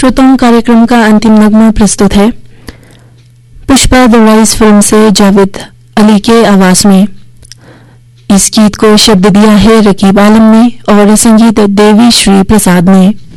श्रोताओं, कार्यक्रम का अंतिम नगमा प्रस्तुत है पुष्पा द वाइस फिल्म से जावेद अली के आवाज में। इस गीत को शब्द दिया है रकीब आलम ने और संगीत देवी श्री प्रसाद ने।